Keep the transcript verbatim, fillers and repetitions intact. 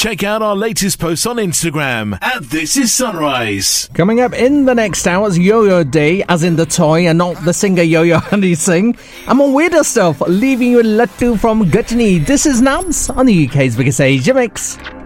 Check out our latest posts on Instagram at This Is Sunrise. Coming up in the next hour is Yo-Yo Day, as in the toy and not the singer Yo-Yo Honey Singh. And more weirder stuff, leaving you with Lattu from Gajni. This is Nams on the U K's biggest Asia Mix.